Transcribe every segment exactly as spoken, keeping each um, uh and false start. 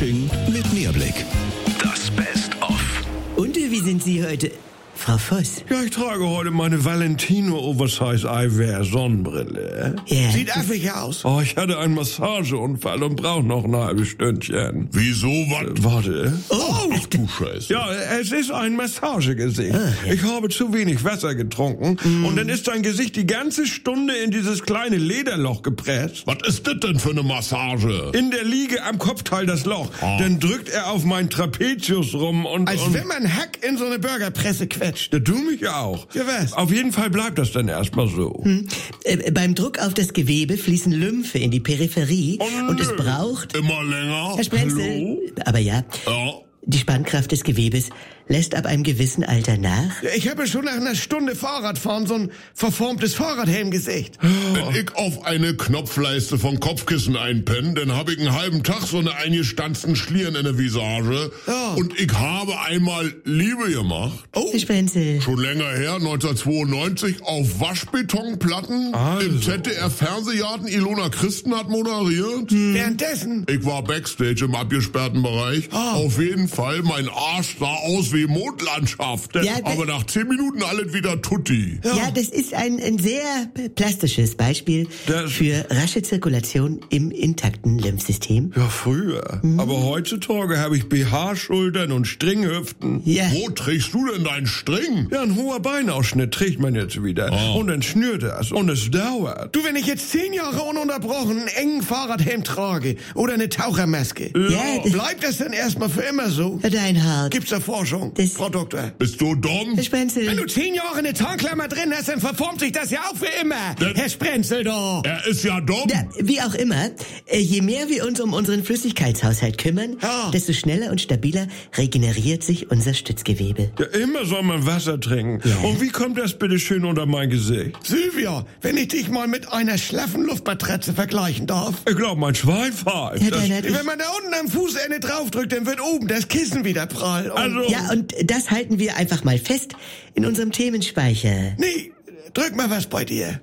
Fasching mit Mehrblick. Das Best-of. Und wie sind Sie heute, Frau Voss? Ja, ich trage heute meine Valentino Oversize Eyewear Sonnenbrille. Ja. Sieht affig aus. Oh, ich hatte einen Massageunfall und brauche noch ein halbes Stündchen. Wieso, was? Äh, warte. Oh, ach du Scheiße. Ja, es ist ein Massagegesicht. Ah, ja. Ich habe zu wenig Wasser getrunken Mm. und dann ist dein Gesicht die ganze Stunde in dieses kleine Lederloch gepresst. Was ist das denn für eine Massage? In der Liege am Kopfteil das Loch. Ah. Dann drückt er auf meinen Trapezius rum und... Als und wenn man Hack in so eine Burgerpresse quetscht. ja, du mich auch. Ja, was? Auf jeden Fall bleibt das dann erstmal so. Hm. Äh, beim Druck auf das Gewebe fließen Lymphe in die Peripherie Oh, und es nö. braucht... Immer länger? Herr Sprenzel, Hallo? aber ja, Ja. die Spannkraft des Gewebes lässt ab einem gewissen Alter nach. Ich habe schon nach einer Stunde Fahrradfahren so ein verformtes Fahrradhelmgesicht. Wenn ich auf eine Knopfleiste von Kopfkissen einpenne, dann habe ich einen halben Tag so eine eingestanzten Schlieren in der Visage. Ja. Und ich habe einmal Liebe gemacht. Herr Sprenzel, Schon länger her, neunzehnhundertzweiundneunzig, auf Waschbetonplatten. Also. Im Z D F-Fernsehgarten. Ilona Christen hat moderiert. Währenddessen. Ich war Backstage im abgesperrten Bereich. Auf jeden Fall, mein Arsch sah aus wie Mondlandschaft. Ja, das- Aber nach zehn Minuten alles wieder tutti. ja, das ist ein, ein sehr plastisches Beispiel Das- für rasche Zirkulation im intakten Lymphsystem. Ja, früher. Mhm. Aber heutzutage habe ich B H-Schultern und Stringhüften. Ja, Wo trägst du denn deinen String? Ja, ein hoher Beinausschnitt trägt man jetzt wieder. Oh. Und dann schnürt das. Und es dauert. Du, wenn ich jetzt zehn Jahre ununterbrochen einen engen Fahrradhelm trage oder eine Tauchermaske, ja, das, bleibt das denn erstmal für immer so? Herr Deinhardt, Gibt's da Forschung, Das- Frau Doktor? Bist du dumm? Herr Wenn Sprenzel, du zehn Jahre eine Tarnklammer drin hast, dann verformt sich das ja auch für immer. Das- Herr Sprenzel doch. Er ist ja dumm. ja, wie auch immer, äh, je mehr wir uns um unseren Flüssigkeitshaushalt kümmern, Ja. desto schneller und stabiler regeneriert sich unser Stützgewebe. Ja, immer soll man Wasser trinken. Und wie kommt das bitte schön unter mein Gesicht? Sylvia, wenn ich dich mal mit einer schlaffen Luftmatratze vergleichen darf. Ich glaube, mein Schwein pfeift. Herr Das- Deinhardt, ich, Wenn man da unten am Fußende draufdrückt, dann wird oben das Kissen wieder prall. Und Also, ja, und das halten wir einfach mal fest in unserem Themenspeicher. nee, drück mal was bei dir.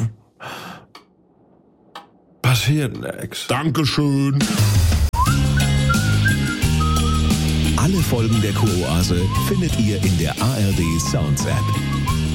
passiert nix. Dankeschön. Alle Folgen der Kuroase findet ihr in der A R D Sounds App.